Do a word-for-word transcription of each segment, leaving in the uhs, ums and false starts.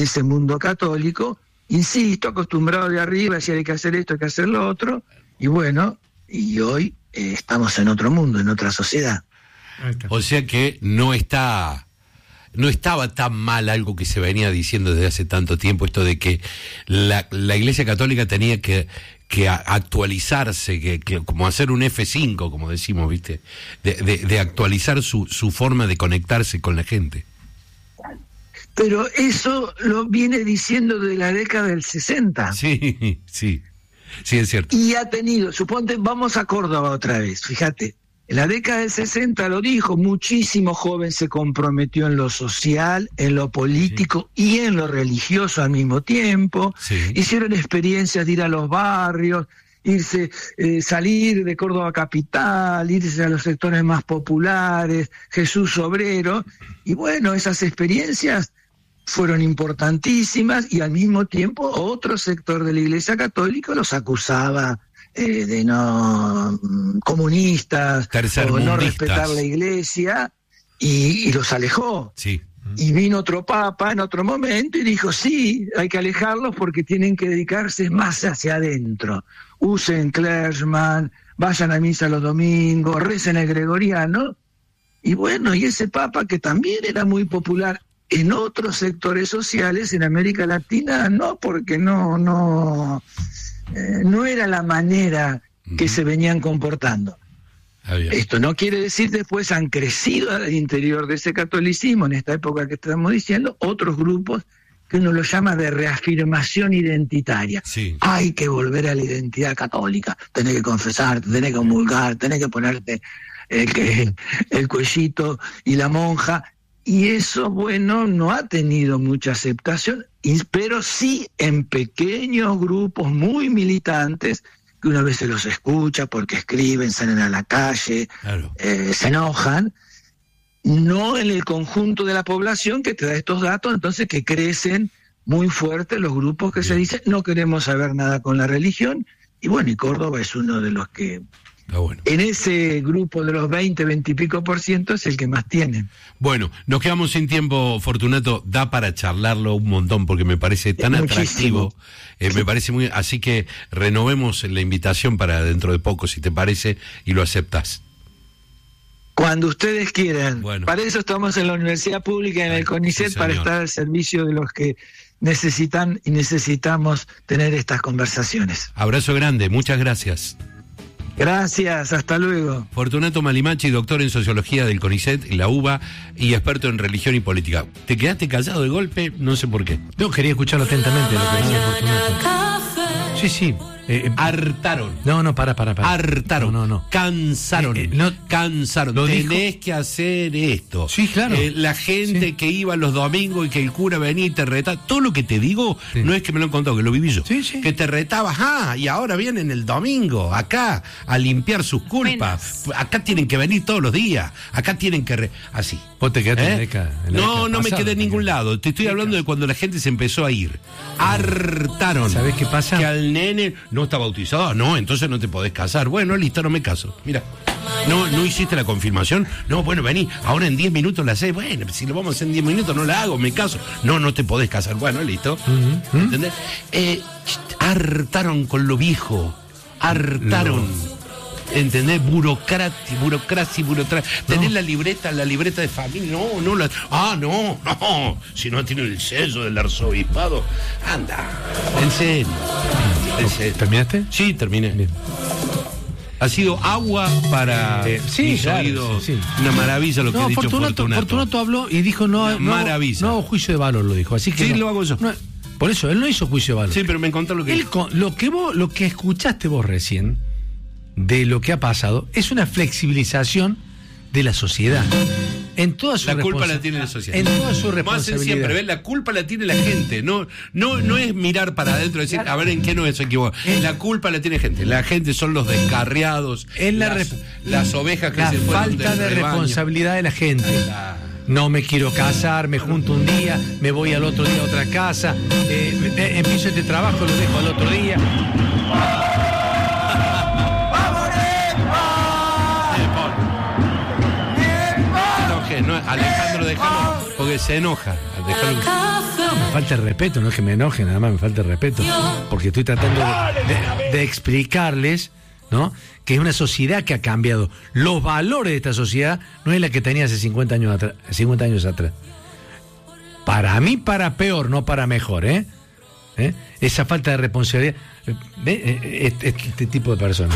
ese mundo católico, insisto, acostumbrado de arriba, decir hay que hacer esto, hay que hacer lo otro, y bueno, y hoy eh, estamos en otro mundo, en otra sociedad. O sea que no está... No estaba tan mal algo que se venía diciendo desde hace tanto tiempo, esto de que la, la Iglesia Católica tenía que, que actualizarse, que, que como hacer un efe cinco, como decimos, ¿viste? De, de, de actualizar su, su forma de conectarse con la gente. Pero eso lo viene diciendo de la década del sesenta. Sí, sí, sí, es cierto. Y ha tenido, suponte, vamos a Córdoba otra vez, fíjate. En la década del sesenta lo dijo, muchísimo joven se comprometió en lo social, en lo político sí. y en lo religioso al mismo tiempo. Sí. Hicieron experiencias de ir a los barrios, irse, eh, salir de Córdoba capital, irse a los sectores más populares, Jesús Obrero. Y bueno, esas experiencias fueron importantísimas y al mismo tiempo otro sector de la Iglesia Católica los acusaba Eh, de no comunistas o no respetar la iglesia y, y los alejó. Sí. Y vino otro papa en otro momento y dijo sí, hay que alejarlos porque tienen que dedicarse más hacia adentro. Usen clergyman, vayan a misa los domingos, recen el gregoriano. Y bueno, y ese papa que también era muy popular en otros sectores sociales en América Latina, no, porque no no Eh, no era la manera que uh-huh. se venían comportando. Ah, esto no quiere decir después han crecido al interior de ese catolicismo, en esta época que estamos diciendo, otros grupos que uno los llama de reafirmación identitaria. Sí. Hay que volver a la identidad católica, tenés que confesarte, tenés que comulgar, tenés que ponerte el, el, el cuellito y la monja. Y eso, bueno, no ha tenido mucha aceptación, pero sí en pequeños grupos muy militantes, que una vez se los escucha porque escriben, salen a la calle, claro. eh, se enojan, no en el conjunto de la población que te da estos datos, entonces que crecen muy fuertes los grupos que Bien. se dicen, no queremos saber nada con la religión, y bueno, y Córdoba es uno de los que... Ah, bueno. En ese grupo de los veinte, veinte y pico por ciento es el que más tiene. Bueno, nos quedamos sin tiempo, Fortunato, da para charlarlo un montón porque me parece tan es atractivo, eh, sí. me parece muy, así que renovemos la invitación para dentro de poco, si te parece, y lo aceptas. Cuando ustedes quieran. Bueno. Para eso estamos en la Universidad Pública, en el CONICET, sí, para estar al servicio de los que necesitan y necesitamos tener estas conversaciones. Abrazo grande, muchas gracias. Gracias, hasta luego. Fortunato Malimachi, doctor en Sociología del CONICET y la UBA y experto en religión y política. ¿Te quedaste callado de golpe? No sé por qué. No, quería escucharlo atentamente lo que decía Fortunato. Sí, sí. Eh, eh, hartaron. No, no, para, para, para. Hartaron. No, no, no. Cansaron. Eh, eh, no, cansaron. Tenés dijo... que hacer esto. Sí, claro. Eh, la gente sí. que iba los domingos y que el cura venía y te retaba. Todo lo que te digo sí. no es que me lo han contado, que lo viví yo. Sí, sí. Que te retabas, ah, y ahora vienen el domingo acá a limpiar sus culpas. Buenas. Acá tienen que venir todos los días. Acá tienen que... Re... Así. ¿Vos te quedaste ¿Eh? en la década, en la No, década no pasada, me quedé en ningún lado. Te estoy hablando de cuando la gente se empezó a ir. Hartaron. ¿Sabés qué pasa? Que al nene no está bautizado. No, entonces no te podés casar. Bueno, listo, no me caso. Mira, no no hiciste la confirmación. No, bueno, vení, ahora en diez minutos la hacés. Bueno, si lo vamos a hacer en diez minutos, no la hago, me caso. No, no te podés casar. Bueno, listo. Uh-huh. ¿Entendés? Eh, hartaron con lo viejo. Hartaron. No. ¿Entendés? Burocracia, burocracia, burocracia. No. Tenés la libreta, la libreta de familia. No, no la. Ah, no, no. Si no tiene el sello del arzobispado. Anda. En serio. En serio. ¿Terminaste? Sí, terminé. Bien. Ha sido agua para eh, sí, mis claro, oídos. Sí, sí. Una maravilla lo que no, ha dicho Fortunato, Fortunato. Fortunato habló y dijo no, no, maravilla. no hago juicio de valor, lo dijo. Así que sí, no, lo hago yo. No, por eso, él no hizo juicio de valor. Sí, pero me contó lo que él, dijo. Lo que vos, lo que escuchaste vos recién de lo que ha pasado es una flexibilización de la sociedad. En toda su la culpa responsa- la tiene la sociedad. En toda su Vamos a hacer responsabilidad. siempre, ¿ves? La culpa la tiene la gente. No, no, no es mirar para adentro y decir, a ver en qué no es equivocado. La culpa la tiene gente. La gente son los descarriados, Es la las, rep- las ovejas que la se fueron falta del de rebaño. responsabilidad de la gente. La- No me quiero casar, me junto un día, me voy al otro día a otra casa, eh, eh, empiezo este trabajo, lo dejo al otro día. No, Alejandro, déjalo. Porque se enoja. al dejarlo- No, me falta el respeto, no es que me enoje, nada más me falta el respeto. Porque estoy tratando de, de- de explicarles, ¿no?, que es una sociedad que ha cambiado. Los valores de esta sociedad no es la que tenía hace cincuenta años atrás. cincuenta años atrás. Para mí, para peor, no para mejor, ¿eh? ¿Eh? Esa falta de responsabilidad. eh, ¿Ve? Este, este tipo de personas.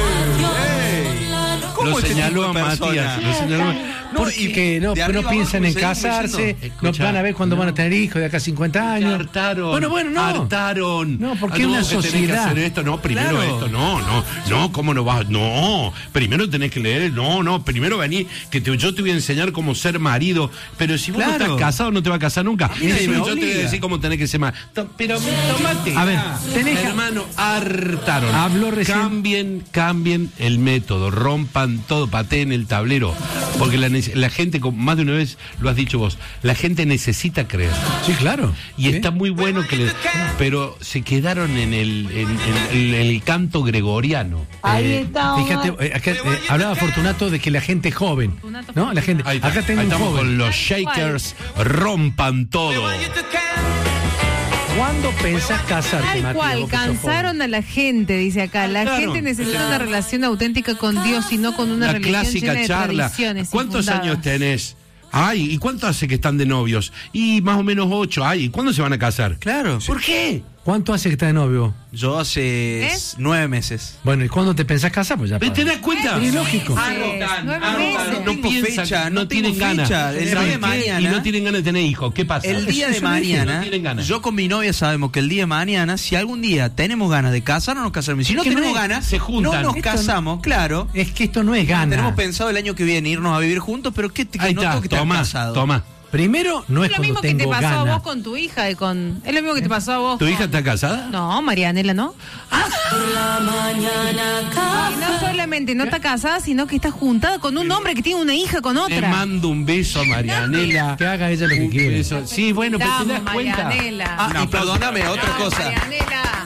Lo este señaló a tipo de Matías. persona? Lo señaló a- No, Porque y no, de pero no arriba piensan abajo en seguimos casarse, yendo. no Escuchá, van a ver cuándo no. van a tener hijos de acá a cincuenta años. Hartaron. Bueno, bueno, no. Hartaron. No, porque Ah, es una que tenés que sociedad. hacer esto, no, primero Claro. esto, no, no, no, ¿cómo no vas? No, primero tenés que leer, no, no, primero vení, que te- yo te voy a enseñar cómo ser marido, pero si vos no Claro. estás casado no te vas a casar nunca. mí nadie Sí, me yo te voy a obliga. decir cómo tenés que ser marido. To- Pero tomate. A ver, tenés que- hermano, hartaron. Habló recién- Cambien, cambien el método, rompan todo, pateen el tablero, porque la, nece- la gente, como más de una vez lo has dicho vos, la gente necesita creer. Sí, claro. Y ¿Sí? está muy bueno que le, pero se quedaron en el, en, en- en el canto gregoriano. Ahí Eh, está. Fíjate, eh, acá, eh, hablaba Fortunato de que la gente joven, ¿no? La gente. Ahí está, Acá tengo ahí un estamos joven. con los Shakers, rompan todo. ¿Cuándo pensás casarte, Tal Matías, cual, vos que sos cansaron a la gente, dice acá. La Claro. gente necesita una relación auténtica con Dios y no con una La religión clásica llena de charla. tradiciones ¿Cuántos infundadas. años tenés? Ay, ¿y cuánto hace que están de novios? Y más o menos ocho. Ay, ¿y cuándo se van a casar? Claro. ¿Por qué? joven? ¿Cuánto hace que estás de novio? Yo hace ¿Eh? nueve meses. Bueno, ¿y cuándo te pensás casar? Pues ya. ¿Ves? ¿Te para- das cuenta? Es lógico. Arrogan, Nueve arrogan, meses. no Tengo piensan, fecha, no no tienen tengo ganas. fecha. El ¿Saben día de qué? mañana- Y no tienen ganas de tener hijos. ¿Qué pasa? El día de Eso no es que mañana, no tienen ganas. yo con mi novia sabemos que el día de mañana, si algún día tenemos ganas de casarnos, nos casaremos. Si no que no tenemos es- ganas, se juntan. no nos Esto no- casamos, claro. Es que esto no es gana. Tenemos pensado el año que viene irnos a vivir juntos, pero que, que Ahí no está, tengo que estar toma, casado. toma. Primero, no es Es lo cuando mismo que te tengo pasó a ganas. vos con tu hija y con. Es lo mismo que te pasó a vos. ¿Tu con- hija está casada? No, Marianela, ¿no? Y no solamente no está casada, sino que está juntada con un hombre que tiene una hija con Le otra. mando un beso a Marianela. Que haga ella lo que Un quiere. beso. Sí, bueno, pero te das Vamos, cuenta. Marianela. Ah, y perdóname, otra Vamos, cosa. Marianela.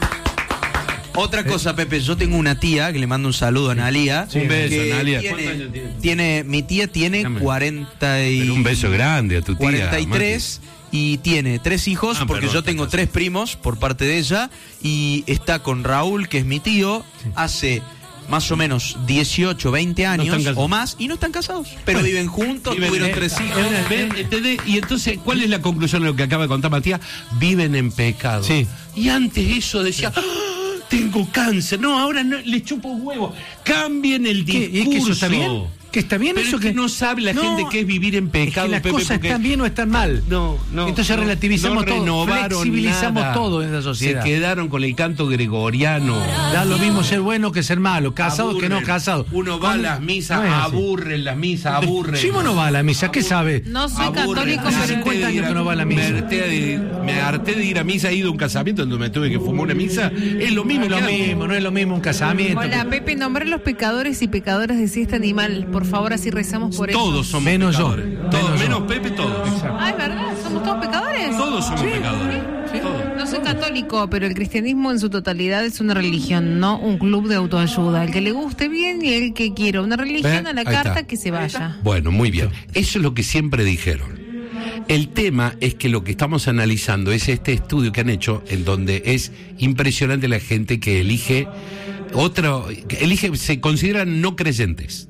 Otra cosa, Pepe, yo tengo una tía que le mando un saludo a Analia. Un beso, que Analia. Tiene, ¿Cuántos años tiene? tiene- mi tía tiene Dame. cuarenta y Pero un beso grande a tu tía. cuarenta y tres y tiene tres hijos, Ah, porque perdón, yo está tengo casado. tres primos por parte de ella, y está con Raúl, que es mi tío, hace más o menos dieciocho, veinte están años casados. o más, y no están casados. Pero Bueno, viven juntos, Viven- tuvieron eh, tres hijos. es una- ¿ves? ¿Entendés? Y entonces, ¿cuál es la conclusión de lo que acaba de contar Matías? Viven en pecado. Sí. Y antes eso decía, ¡ah! Tengo cáncer. No, ahora no, le chupo huevo. Cambien el ¿Qué? discurso. ¿Y es que eso está bien? ¿Que está bien Pero eso es que que no sabe la No, gente que es vivir en Es pecado, que las Pepe, cosas porque- están bien o están mal. No, no. Entonces no, relativizamos no todo, renovaron flexibilizamos nada. todo en la sociedad. Se quedaron con el canto gregoriano. Da lo mismo ser bueno que ser malo, casado que no Aburren. casado. Uno va a las misas, No es así. aburren las misas, aburren. Si vos no vas a la misa, ¿qué sabe? No soy Aburren. católico, Hace Me pero cincuenta harté de años ir que no va a la misa. Me harté de, me harté de ir a misa, he ido a un casamiento donde me tuve que fumar una misa. Es lo mismo. No es lo que- mismo, no es lo mismo un casamiento. Hola, Pepe, nombrar los pecadores y pecadoras de este animal. Por favor, así rezamos por Todos ellos. somos Menos yo. pecadores. Todos, Menos yo. menos Pepe, todos. Ah, es verdad, somos todos pecadores. Todos somos pecadores. Todos. No soy católico, pero el cristianismo en su totalidad es una religión, no un club de autoayuda. El que le guste bien y el que quiera una religión ¿Ve? a la Ahí carta está. que se vaya. Bueno, muy bien. Eso es lo que siempre dijeron. El tema es que lo que estamos analizando es este estudio que han hecho, en donde es impresionante la gente que elige otro, que elige, se consideran no creyentes.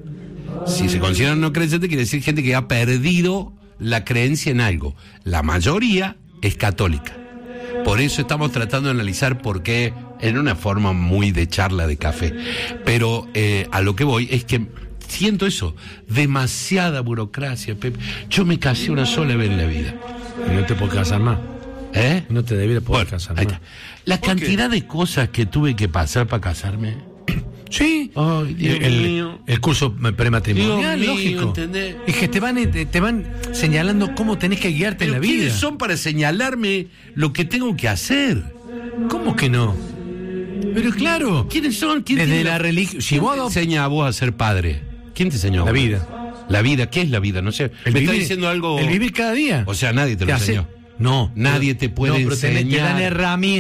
Si se consideran no creyentes, quiere decir gente que ha perdido la creencia en algo. La mayoría es católica. Por eso estamos tratando de analizar por qué, en una forma muy de charla de café. Pero eh, a lo que voy es que siento eso, demasiada burocracia, Pepe. Yo me casé una sola vez en la vida. Y no te puedes casar más. ¿Eh? No te deberías poder Bueno, casar ahí más. está. La cantidad de cosas que tuve que pasar para casarme. Sí. Ay, Dios el, mío. el curso prematrimonial, Dios mío, lógico. ¿entendés? Es que te van, te, te van señalando cómo tenés que guiarte en Pero la vida. ¿quiénes son para señalarme lo que tengo que hacer? ¿Cómo que no? Pero claro, ¿Quiénes son? ¿Quién desde tiene la religión. Si vos ¿Quién te adop- enseña a vos a ser padre? ¿Quién te enseñó? a La vos? vida. La vida, ¿qué es la vida? No sé. el me vivir, está diciendo algo. El vivir cada día. O sea, nadie te lo hace- enseñó. No. Nadie pero- te puede no, pero te- Te enseñar. dan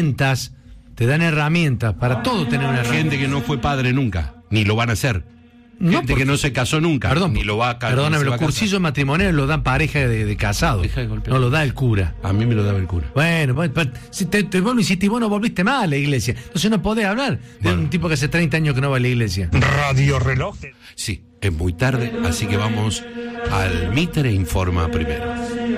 herramientas. Te dan herramientas para todo tener una herramienta. Gente que no fue padre nunca, ni lo van a hacer. No, Gente porque- que no se casó nunca. Perdón, ni lo va a ca- ni perdóname, se va los a casar. cursillos matrimoniales los dan pareja de, de casados. Deja de golpear. No lo da el cura. A mí me lo daba el cura. Bueno, pues, pues, si te, te, vos lo hiciste y vos no volviste más a la iglesia. Entonces no podés hablar de Bueno. un tipo que hace treinta años que no va a la iglesia. Radio Reloj. Sí, es muy tarde, así que vamos al Mitre Informa primero.